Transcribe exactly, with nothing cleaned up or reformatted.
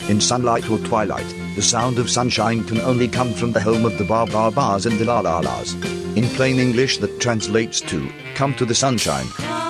In sunlight or twilight, the sound of sunshine can only come from the home of the ba ba bas and the la la las. In plain English that translates to, come to the sunshine.